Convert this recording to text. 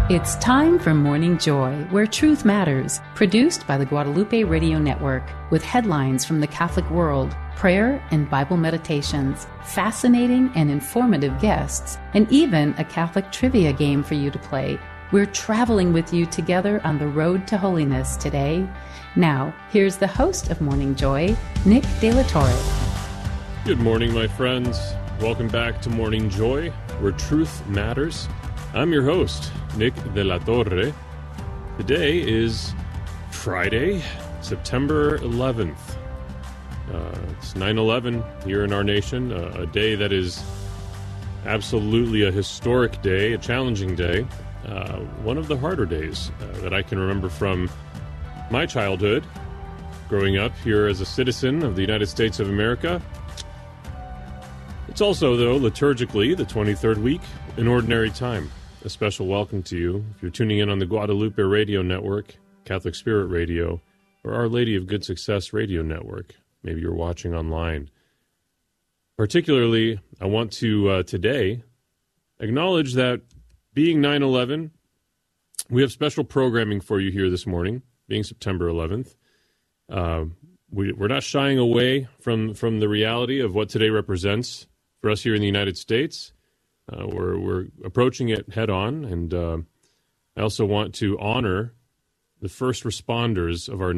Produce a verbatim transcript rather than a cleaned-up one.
It's time for Morning Joy, where truth matters, produced by the Guadalupe Radio Network, with headlines from the Catholic world, prayer and Bible meditations, fascinating and informative guests, and even a Catholic trivia game for you to play. We're traveling with you together on the road to holiness today. Now, here's the host of Morning Joy, Nick De La Torre. Good morning, my friends. Welcome back to Morning Joy, where truth matters. I'm your host, Nick De La Torre. Today is Friday, September eleventh. Uh, it's nine eleven here in our nation, uh, a day that is absolutely a historic day, a challenging day, uh, one of the harder days uh, that I can remember from my childhood, growing up here as a citizen of the United States of America. It's also, though, liturgically, the twenty-third week in Ordinary Time. A special welcome to you if you're tuning in on the Guadalupe Radio Network, Catholic Spirit Radio, or Our Lady of Good Success Radio Network. Maybe you're watching online. Particularly, I want to uh, today acknowledge that being nine eleven, we have special programming for you here this morning, being September eleventh. Uh, we, we're not shying away from, from the reality of what today represents for us here in the United States. Uh, we're we're approaching it head on, and uh, I also want to honor the first responders of our